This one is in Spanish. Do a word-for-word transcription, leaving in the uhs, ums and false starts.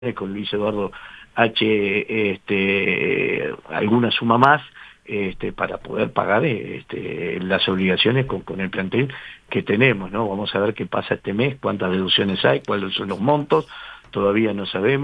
con Luis Eduardo H. Este, alguna suma más este, para poder pagar este, las obligaciones con, con el plantel que tenemos, ¿no? Vamos a ver qué pasa este mes, cuántas deducciones hay, cuáles son los montos, todavía no sabemos.